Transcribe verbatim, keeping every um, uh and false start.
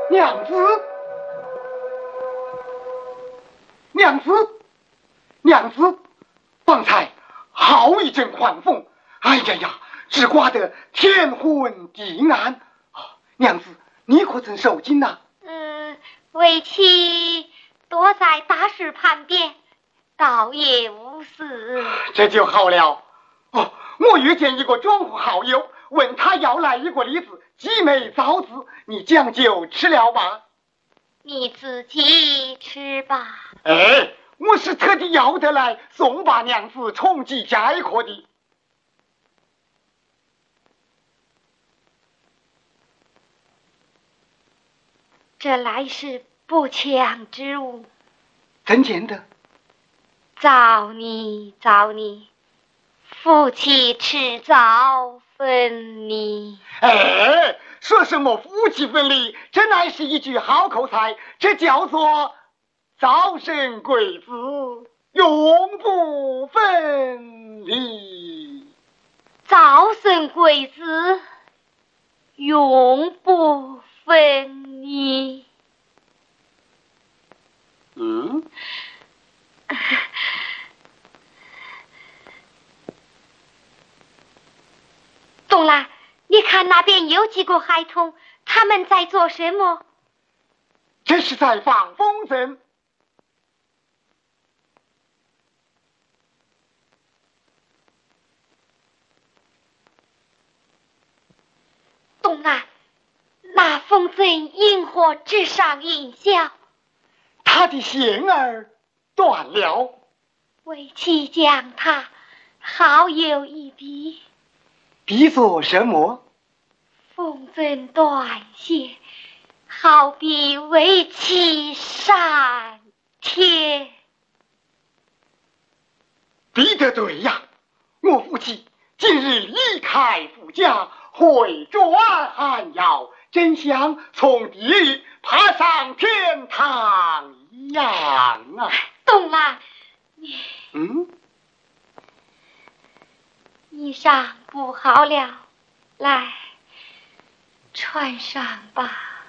娘子，娘子，娘子，方才好一阵狂风，哎呀呀，只刮得天昏地暗。啊，娘子，你可曾受惊呐？ 嗯，为妻躲在大树旁边，倒也无事。 这就好了。哦，我遇见一个庄户好友，问他要来一个梨子，几枚枣子，你将就吃了吧。 你自己吃吧。 哎，我是特地要得来送把娘子重寄佳客的。 这乃是不祥之物。 怎见得？ 造你造你，夫妻迟早分离。 哎，说什么夫妻分离，这乃是一句好口才，这叫做早生贵子，永不分离。 早生贵子，永不分离。 嗯。 东兰，你看那边有几个孩童，他们在做什么？ 这是在放风筝。 东兰，那风筝因何直上云霄？ 他的线儿断了。 为妻将他好有一笔。 比作什么？ 风筝断线，好比为妻上天。 比得对呀！我夫妻今日离开夫家，回转寒窑，真像从地狱爬上天堂一样啊！ 东兰，你嗯， 衣裳不好了，来穿上吧。